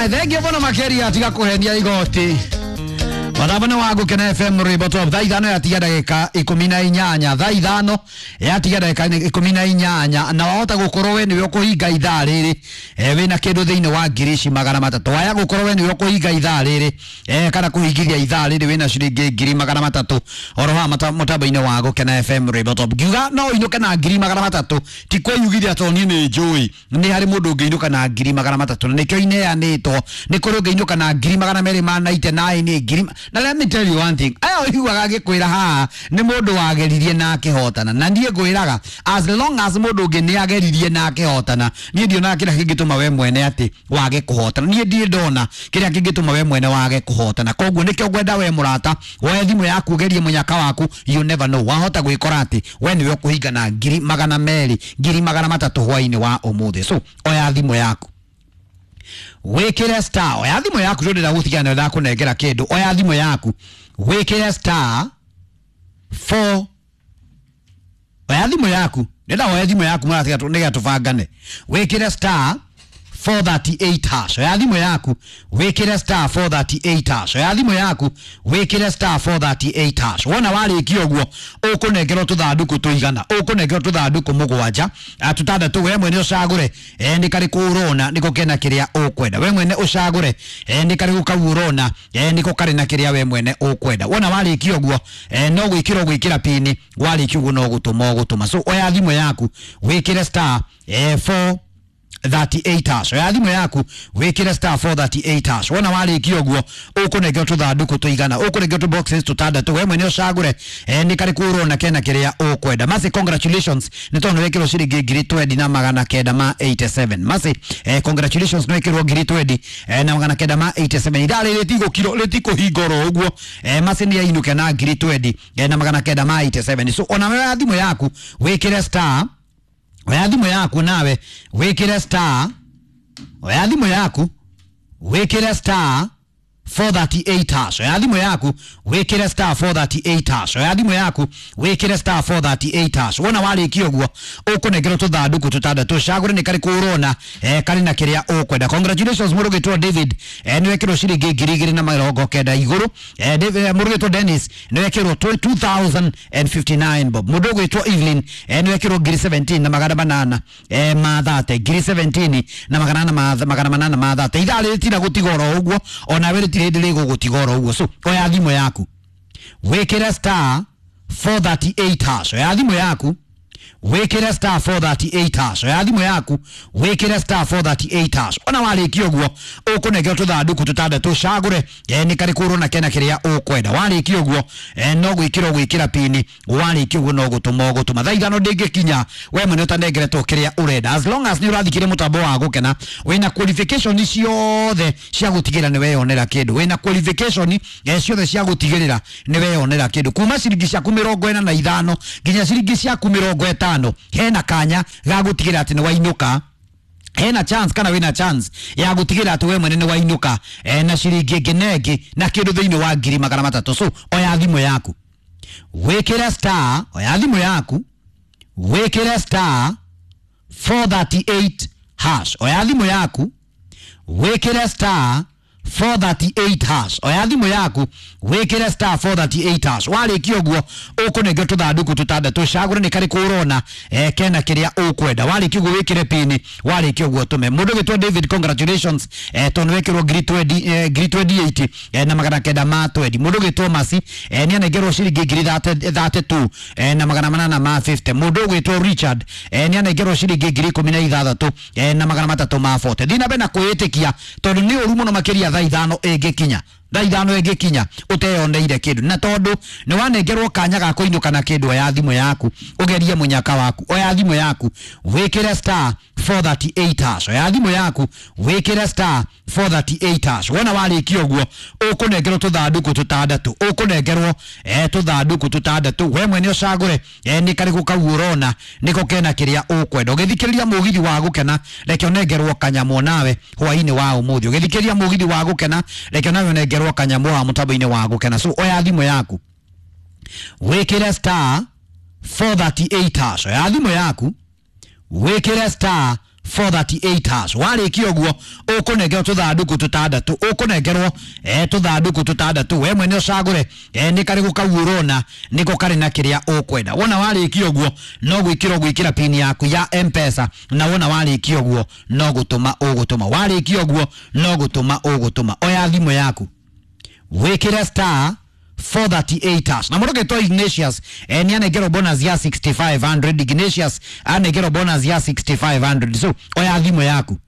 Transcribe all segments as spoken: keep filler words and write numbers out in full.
Alright, thank you bono makeria tiga kuhenia igoti. Mathabana wagu kena F M Ribo Top. Tha ithano ya tiga dagika ikumi na inyanya. Tha ithano ya tiga dagika ikumi na inyanya. Na wahota gukorwo we niwe ukuhinga ithaa riri. Eh, wina kindu thiini wa ngiri magana matatu. Waya gukorwo we niwe ukuhinga ithaa riri. Eh, kana kuhingithia ithaa riri wina ciringi ngiri magana matatu. Oro ha mutambo-ini wagu kena F M Ribo Top. Ngiuga no inuke na ngiri magana matatu. Ti kwiyugithia to ni ni njui. Ni hari mundu ngiinuka na ngiri magana matatu. Nikyo ineanitwo. Ni kuri ngiinuka na ngiri magana meri ma ninety-nine ngiri. Na let me tell you one thing. Ayo hiwaga gikwira ha ni mundu wageririe na akihotana. Na ndie gwiraga as long as mundu ngi ni ageririe na akihotana. Nie ndio na kira kingituma we mwene ati wage kuhotana. Nie ndie ndona kira kingituma we mwene wage kuhotana. Koguo nikyo gwenda we murata. We thimu yaku gerie munyaka waku, you never know. Wahota gwikora ati we niwe ukuhinga na ngiri magana meri, ngiri magana matatu hwaini wa umuthi. So oya thimu yaku. Wekere star. Oya thimu yaku ndira gutigana na kunengera kindu. Oya thimu yaku. Wekere star four. Oya thimu yaku. Ndira oya thimu yaku mara tiga tufangane. Wekere star four thirty-eight hash. Oya thimu yaku. Wekere star four thirty-eight hash. Oya thimu yaku. Wekere star four thirty-eight hash. Wona wariki oguo ukunengero tuthanduku tuigana. Ukunengero tuthanduku mugwanja. Atutandatu we mwene ucagure. Eh ni kari kurona niko kena kiria ukwenda. We mwene ucagure. Eh ni kari gukawurona. Eh niko kari na kiria we mwene ukwenda. Wona wariki oguo eh no gwikira gwikira pini. Wariki oguo no gutuma gutuma. So oya thimu yaku. Wekere star eh four thirty-eight hash. Oya thimu yaku wekire star four thirty-eight hash. Wona wariki oguo ukunengero tuthanduku tuigana. Ukunengero tu boxes tutandatu we mwene ucagure. Eh ni kari kurona kena kiria ukwenda. Masi congratulations. Nitono wekiro ciringi ngiri twenty na magana kenda ma eighty-seven. Masi eh congratulations no wekiro ngiri twenty eh na magana kenda ma eighty-seven. Idale letigo kiro letiko higoro oguo. Eh masi ni inuke na ngiri twenty eh na magana kenda ma eighty-seven. So ona we thimu yaku wekire star. Oya thimu yaku nawe wekire star. Oya thimu yaku wekire star four thirty-eight hash. Oya thimu yaku wekire star four thirty-eight hash. Oya thimu yaku wekire star four thirty-eight hash. Wona wariki oguo ukunengero tuthanduku tutandatu cagure ni kari kurona eh kari na kiria ukwenda. Congratulations murugitwo David eh ni wekiro ciringi ngiri igiri na mirongo kenda iguru. Eh David murugitwo Dennis ni wekiro two thousand fifty-nine bob. Murugitwo Evelyn eh ni wekiro ngiri seventeen na magana manana eh ma thirty ngiri seventeen na magana na magana manana ma thirty. Idale litira gutigoro uguo ona we tirende gutigoro uguo. So oya thimu yaku wekira star four thirty-eight hash. Oya thimu yaku wekira star four thirty-eight hash. Oya thimu yaku wekira star four thirty-eight hash. Ona wariki oguo ukunengero tuthanduku tutandatu cagure eh ni kari kurona kena kiria ukwenda. Wariki oguo eh no gwikira gwikira pini. Wariki oguo no gutuma gutuma. Tha ithano ndingikinya we mwene utanengeretwo kiria urenda. As long as ni urathikire mutambo wa gukena wina qualification ciothe cia gutigirira ni weyonera kindu. Wina qualification eh ciothe cia gutigirira ni weyonera kindu. Kuma ciringi ciaku mirongo ina na ithano nginya ciringi ciaku mirongo itano. Hena kanya ga gutigirira ati ni wainuka. Hena chance kana wina chance ya gutigirira ati we mwene ni wainuka eh na ciringi ngenegi na kindu thiini wa ngiri magana matatu. So oya thimu yaku wekira star. Oya thimu yaku wekira star four thirty-eight hash. Oya thimu yaku wekira star four thirty-eight hash. Oya thimu yaku wekire star four thirty-eight hash. Wariki oguo ukunengero tuthanduku tutandatu cagure ni kari kurona eh kena kiria ukwenda. Wariki oguo wekire pini. Wariki oguo tume. Mundu gitwa David congratulations eh tono wekiro ngiri twenty eh ngiri twenty-eight eh na magana kenda ma twenty. Mundu gitwa Masi eh ni anengero ciringi ngiri thirty-two eh na magana manana ma fifty. Mundu gitwa Richard eh ni anengero ciringi ngiri ikumi na ithathatu eh na magana matatu ma forty. Thina bena kwitikia tondu ni urumo no makiria tha ithano egikinya. Tha ithano egikinya uteyoneire kindu na tondu ni wanengerwo kanya ga kuinuka na kindu. Oya thimu yaku ugerie munyaka waku. Oya thimu yaku wekire star four thirty-eight hash. Oya thimu yaku wekire star four thirty-eight hash. Wona wariki oguo ukunengerwo tuthanduku tutandatu. Ukunengerwo eh tuthanduku tutandatu we mwene ucagure eh ni kari gukawurona niko kena kiria ukwenda. Ugithikiriria mugithi wa gukena reke onengerwo kanyamu nawe hwaini wa umuthi. Ugithikiriria mugithi wa gukena reke nawe onengerwo kanyamu wa mutambo-ini wa gukena. So oya thimu yaku wekire star four thirty-eight hash. Oya thimu yaku wekire star four thirty-eight hash warikio guo ukunengerwo tuthanduku tutandatu ukunengerwo eh tuthanduku tutandatu we mwene ucagure eh ni kari gukawurona niko kari na kiria ukwenda wona warikio guo no gwikiro gwikira pin yaku ya M-Pesa na wona warikio guo no gutuma ugutuma warikio guo no gutuma ugutuma oya thimu yaku wikire star four thirty-eight hash na muroge to Ignatius eh ni anegero bonus ya sixty-five hundred Ignatius anegero bonus ya sixty-five hundred so oya thimu yaku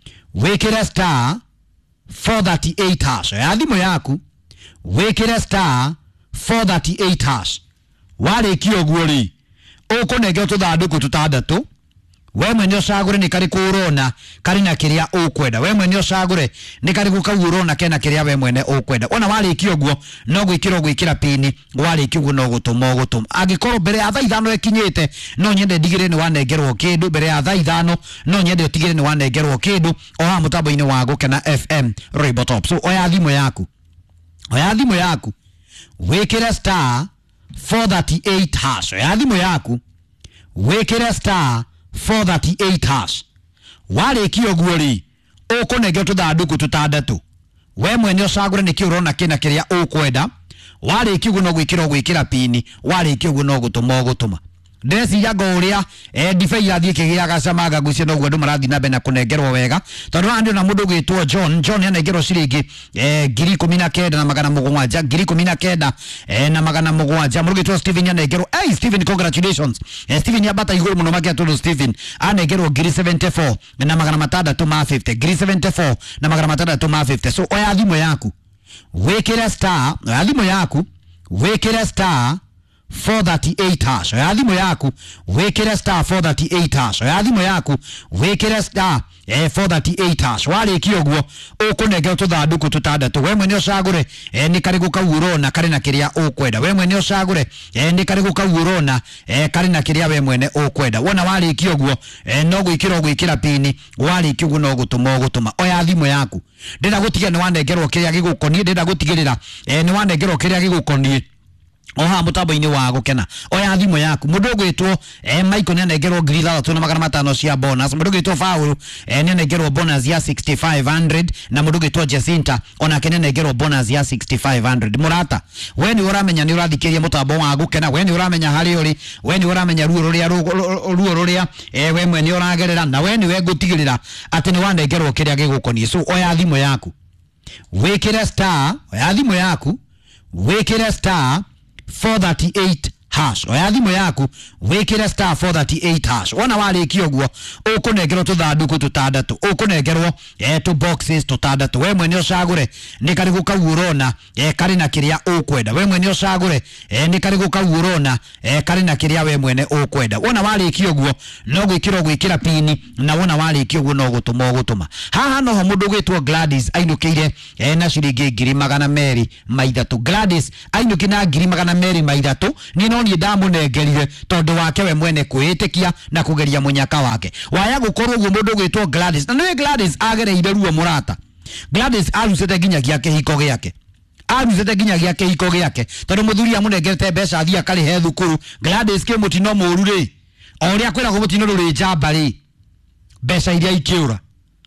wikire star four thirty-eight hash oya thimu yaku wikire star four thirty-eight hash warikio guo ri ukunegero tuthanduku tutandatu we mwene ucagure ni kari kurona kari na kiria ukwenda we mwene ucagure ni kari gukawurona kena kiria we mwene ukwenda ona warikio guo no gwikiro gwikira pini warikio guo no gutuma gutuma agikorwo mbere ya thaa ithano ekinyite no nyende ndigire ni wanengerwo kindu mbere ya thaa ithano no nyende utigire ni wanengerwo kindu oha mutambo-ini wa Gukena F M Rwimbo Top so oya thimu yaku oya thimu yaku wikire star four thirty-eight hash oya thimu yaku wikire star four thirty-eight hash warikio guo ri ukunengerwo tuthanduku tutandatu we mwene ucagure ni kiurona kina kiria ukwenda warikio guo no gwikira gwikira pini warikio guo no gutuma gutuma ndesi yago uria eh difei yathie kigiaga camaga gucio no gwandu marathi na bena kunengerwo wega tondu andi na mundu gwitwo John John anengerwo ciringi eh ngiri kumi na kenda na magana mugwanja ngiri kumi na kenda eh na magana mugwanja mundu gwitwo Steven anengerwo hey Steven congratulations eh Steven yabata iguru muno makia tondu Steven anengerwo ngiri seventy-four na magana matandatu ma fifty ngiri seventy-four na magana matandatu ma fifty so oya thimu yaku wikira star oya thimu yaku wikira star four thirty-eight hash oya thimu yaku wikire star four thirty-eight hash oya thimu yaku wikire star eh four thirty-eight hash warikio guo ukunengerwo tuthanduku tutandatu we mwene ucagure eh ni kari gukawurona kari na kiria ukwenda we mwene ucagure eh ni kari gukawurona eh kari na kiria we mwene ukwenda wona warikio guo eh no gwikiro gwikira pini warikio guo no gutuma gutuma oya thimu yaku ndenda gutigira ni wanengerwo kiria gigukonie ndenda gutigirira eh ni wanengerwo kiria gigukonie oha mutambo-ini wa Gukena oya thimu yaku mundu gwitwo eh Michael anengerwo ngiri ithathatu na magana matano cia bonus mundu gwitwo Paul eh anengerwo bonus ya sixty-five hundred na mundu gwitwo Jacinta ona kenengerwo bonus ya sixty-five hundred murata we ni uramenya ni urathikiria mutambo wa Gukena we ni uramenya hari uri we ni uramenya ruo ruria ruo ruria eh we mwene uragerera na we ni we gutigirira ati ni wanengerwo kiria gigukonie so oya thimu yaku wikire star oya thimu yaku wikire star four thirty-eight hash oya thimu yaku wikire star four thirty-eight hash ona warikio guo ukunengerwo tuthanduku tutandatu ukunengerwo eh tu boxes tutandatu we mwene ucagure ni kari gukawurona eh kari na kiria ukwenda we mwene ucagure eh ni kari gukawurona eh kari na kiria we mwene ukwenda ona warikio guo no gwikiro gwikira pini na wona warikio guo no gutuma gutuma haha no mundu gwitwo Gladys ainukire eh na ciringi ngiri magana meri maithatu Gladys ainuki na ngiri magana meri maithatu ni no ni ndamunengerire tondu wake we mwene kwitikia na kugeria munyaka wake waya gukorwo guo mundu gwitwo Gladys na niwe Gladys agereire ruo murata Gladys arucete ginya giake hiko giake arucete ginya giake hiko giake tondu muthuri amunengerete mbeca athia kari he thukuru Gladys ke mutino muru ri oria kwira go mutino ruri njamba ri mbeca iria ikiura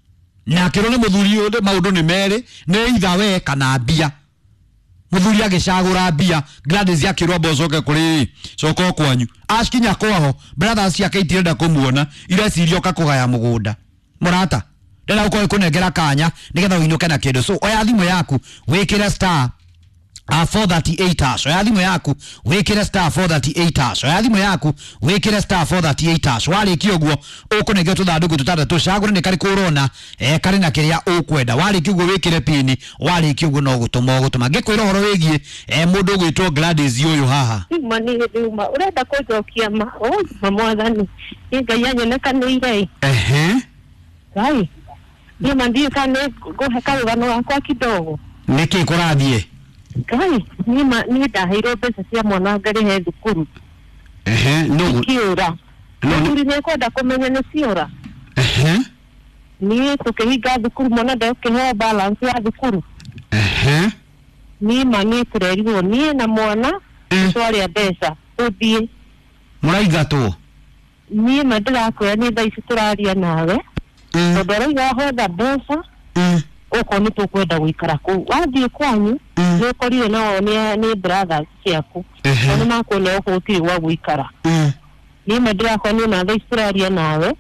na kiro ni muthuri uyu maundu ni meri ni itha we kana mbia muthuri agicagura mbia Gladys yakirwa bocoke kuri coko kwanyu askinya kwaho brothers ciake itirenda kumuona irecirio kakugaya mugunda murata ndenda uko kunengera kanya nigetha uinuke na kindu so oya thimu yaku wikire star Uh, four thirty-eight hash oya thimu yaku wikire star four thirty-eight hash oya thimu yaku wikire star four thirty-eight hash warikio guo ukunengerwo tuthanduku tutandatu cagure ni kari kurona eh kari na kiria ukwenda warikio guo wikire pini warikio guo no gutuma gutuma ngikwira horo wigie eh mundu gwitwo Gladys uyu haha mani nduma urenda kujokia ma o mamwathani ngai anyonekanire ehe gai ni mandi kana go karugano wakwa kidogo niki kurathie gai ni ma ni ndahiro pesa cia mwana ngari he thukuru ehe no kiura no ni ne kwenda kumenya ni ciura ehe ni tukihinga thukuru mwana ndakihe balance ya thukuru ehe ni mani turerirwo ni na mwana twaria mbeca uthie muraigatwo ni mandira kwya ni thaa ici turaria nawe tondu araiga hotha mbeca uko ni tukwenda guikara ku wathie kwanyu ni ukorire nao ni ni brothers ciaku ni makuona uko utiri wa guikara ni madira kwa ni na Australia nawe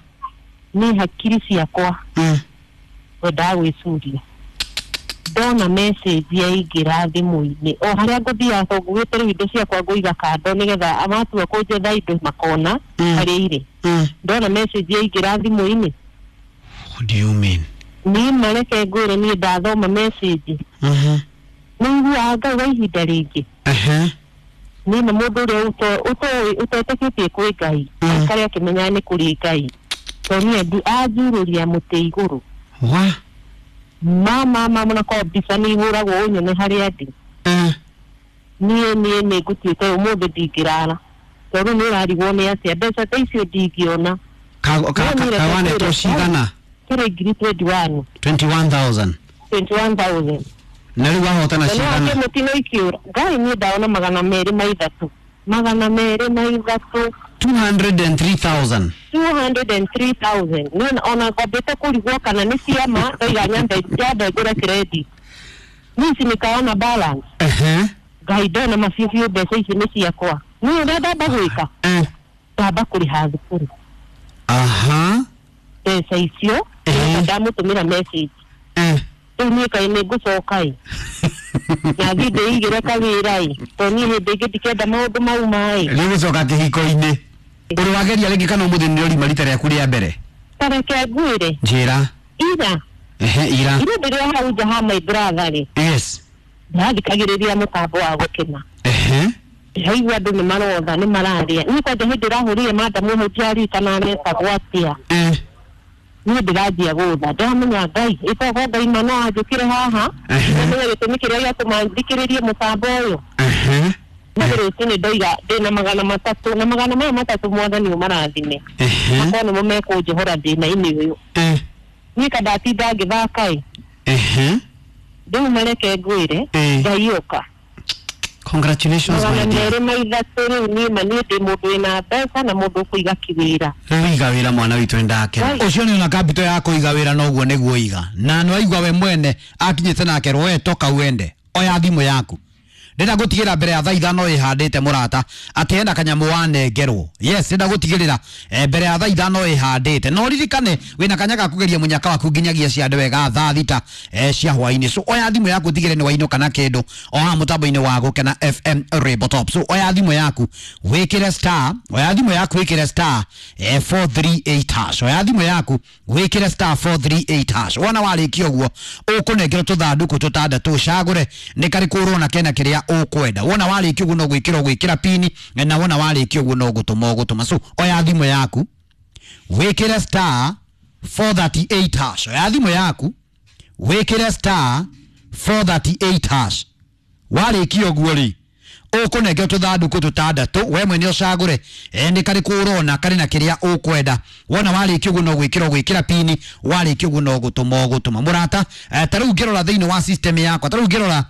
ni hakiri ciakwa wenda gwisuria dona message ya igira thimu-ini o haria nguthia ngugite indo ciakwa nguiga kando nigetha amatu akunje thaindo makona hari ire dona message ya igira thimu-ini. What do you mean? Ni mareke ngwire ni ndathoma message mhm ni aga wa ihinda ringi ehe ni na mundu uri uto uto uteteketie kwi Ngai akari akimenya ni kuri Ngai to ni ndi ajururia muti iguru wa mama mama na ko bisani huragwo unyone hari andi eh ni ni ni gutite umuthi ndingirara to ni rarigwo ni atia mbeca ta icio ndingiona ka ka kawane to cigana kire ngiri twenty-one twenty-one thousand twenty-one thousand na riu wahotana cigana ni mutino ikiura Ngai ni ndaona magana meri maithatu magana meri maithatu two hundred three thousand two hundred three thousand ni ona ngobete kurigwo kana ni ciama ndoiga nyanda ya ngura credit nisi nikaona balance ehe Ngai ndona mafiofio mbeca ici ni ciakwa ni urenda bagwika eh taba kuri hathukuru aha pesa icio ndamutumira message eh ni kai ni gucokai na thide igire kawirai to ni hindi ngidikenda maundu mau mai ni gucoka kihiko-ini uri wageria ringi kana umuthi ni uri marita riaku ria mbere tareke ngwire njira ira ehe ira ira ndiria hau jaha my brother ri yes ndikagiriria mutambo wa gukena ehe haigua andu ni marotha ni mararia ni kwa hindi ndirahurie madamu hutiari kana neta gwatia eh ni ndirathia gutha ndamenya Ngai itogo Ngai mano ajukire haha ni gitumi kiria gia kumandikiririe mutambo uyu ehe nagire tini ndoiga ndina magana matatu na magana maya matatu mwathani umarathime ehe akono mumeko johora ndina ini uyu eh ni kadati ndagi thakai ehe ndu mareke ngwire Ngai uka. Congratulations my dear. Ngere maithatu ni mani ndi mundu ina mbeca na mundu kuiga kiwira. Iga wira mwana witu ndake. Ucio ni na capital ya kuiga wira noguo niguo iga. Na no aigwa we mwene akinyite nake roe toka uende. Oya thimu yaku. Ndenda gutigira mbere ya thaa ithano ihandite murata ati enda kanyamu wanengerwo. Yes, ndenda gutigirira mbere ya thaa ithano ihandite. No ririkane wina kanyaga kugeria munyaka waku nginyagia cia ndewe ga thaa thita eh cia hwaini. So oya thimu yaku tigire ni waino kana kindu o ha mutambo-ini wa gukena F M Rainbow Top. So oya thimu yaku wikire star, oya thimu yaku wikire star eh four three eight hash. Oya thimu yaku wikire star four three eight hash. Wana warikio guo ukunengera tuthanduku tutandatu cagure ni kari kurona kena kiria ukwenda. Wona warikio guo no gwikira gwikira pini na wona warikio guo no gutuma gutuma. So oya thimu yaku wikire star four thirty-eight hash. Oya thimu yaku wikire star four thirty-eight hash. Warikio guo ri ukunengera tuthanduku tutandatu we mwene ucagure ende kari kurona kari na kiria ukwenda. Wona warikio guo no gwikira gwikira pini warikio guo no gutuma gutuma murata taru ngirora thiini wa system yakwa taru ngirora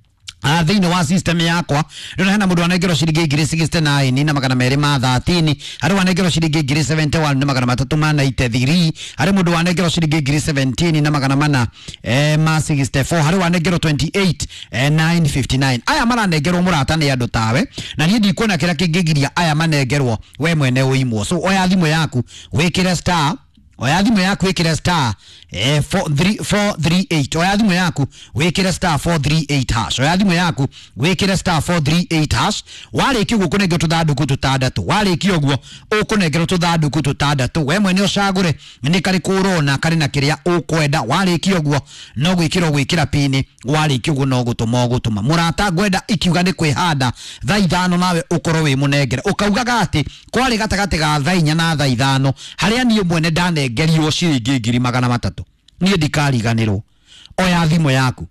Ah thini wa system yakwa ndona hena mundu anegero ciringi ngiri sixty-nine na magana meri ma thirteen hari wanegero ciringi ngiri seventy-one na magana matatu ma ninety-three hari mundu wanegero ciringi ngiri seventeen na magana mana eh ma sixty-four hari wanegero twenty-eight eh nine fifty-nine. Aya maranengerwo murata ni andu tawe na nie ndikuona kira kingigiria aya manengerwo we mwene uimwo. So oya thimu yaku wikire star oya thimu yaku wikire star eh four three eight. Oya thimu yaku wikire star four three eight hash. Oya thimu yaku wikire star four three eight hash. Warikio guo kunengera tuthanduku tutandatu warikio guo ukunengera tuthanduku tutandatu we mwene ucagure ni kari kurona kari na kiria ukwenda. Warikio guo no gwikira gwikira pini warikio guo no gutuma gutuma murata gwenda ikiuga ni kwihanda thaa ithano nawe ukorwo wi munengere ukaugaga ati kwari gatagati ga thaa inya na thaa ithano haria nie mwene ndanengerio ciringi ngiri magana matatu nie ndikariganirwo. Oya thimu yaku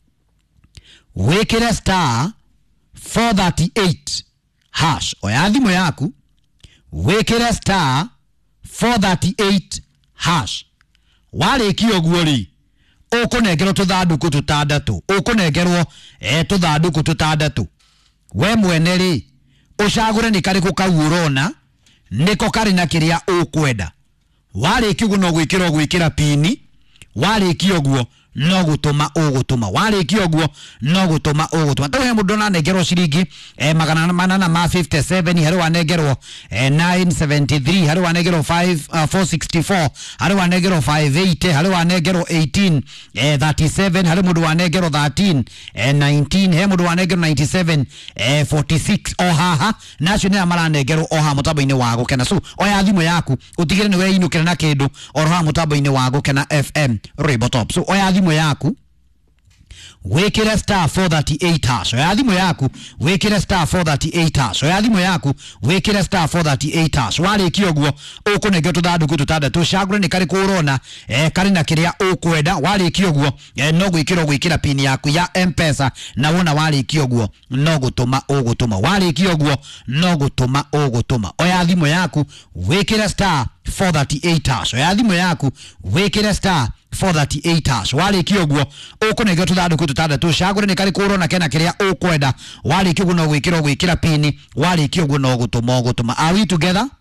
wikire star four thirty-eight hash. Oya thimu yaku wikire star four thirty-eight hash. Warikio guo ri ukunengerwo tuthanduku tutandatu ukunengerwo eh tuthanduku tutandatu we mwene ri ucagure ni kari ku kau urona niko kari na kiria ukwenda. warĩkia ũguo no gwĩkĩra gwĩkĩra pini warĩkia ũguo no gutuma ugutuma warĩkia ũguo no gutuma ugutuma tawe mũndũ na nengerwo ciringi eh, magana manana ma fifty-seven harĩ wanengerwo eh, nine seventy-three harĩ wanengerwo five four sixty-four harĩ wanengerwo five eighty harĩ wanengerwo eighteen eh, thirty-seven harĩ mũndũ wanengerwo thirteen eh, nineteen he mũndũ wanengerwo ninety-seven eh, forty-six o haha nacio nĩ maranengerwo o ha mũtambo-inĩ wa gũkena so oya thimũ yaku utigire nĩ weinũkĩra na kĩndũ o ha mũtambo-inĩ wa gũkena F M Rwĩmbo Top so oya thimũ yaku wekera star four thirty-eight hash oya thimũ yaku wekera star four thirty-eight hash oya thimũ yaku wekera star four thirty-eight hash warĩkia ũguo ũkũnengera tũthandũkũ tũtandatũ cagũre nĩ karĩ kũrona eh, karĩ na kĩrĩa ũkwenda warĩkia ũguo eh, no gwĩkĩra gwĩkĩra pin yaku ya M-Pesa na wona warĩkia ũguo no gũtũma ũgũtũma warĩkia ũguo no gũtũma ũgũtũma oya thimũ yaku wekera star four thirty-eight hash oya thimũ yaku wekera star four thirty-eight hash warĩkia ũguo ũkũnengera tũthandũkũ tũtandatũ cagũre nĩ karĩ kũrona kena kĩrĩa ũkwenda warĩkia ũguo no gwĩkĩra gwĩkĩra pin warĩkia ũguo no gũtũma ũgũtũma are we together